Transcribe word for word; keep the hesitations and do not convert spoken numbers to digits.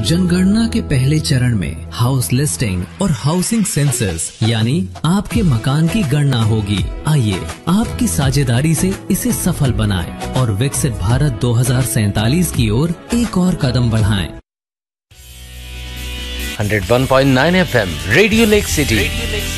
जनगणना के पहले चरण में हाउस लिस्टिंग और हाउसिंग सेंसस यानी आपके मकान की गणना होगी। आइए आपकी साझेदारी से इसे सफल बनाएं और विकसित भारत दो हज़ार सैतालीस की ओर एक और कदम बढ़ाएं। one oh one point nine F M radio lake city